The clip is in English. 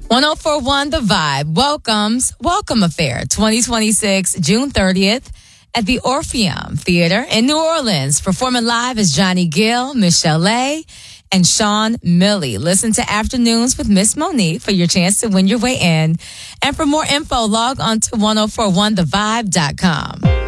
1041 The Vibe welcomes Welcome Affair 2026, June 30th at the Orpheum Theater in New Orleans. Performing live is Johnny Gill, Michelle A., and Sean Milley. Listen to Afternoons with Miss Monique for your chance to win your way in. And for more info, log on to 1041thevibe.com.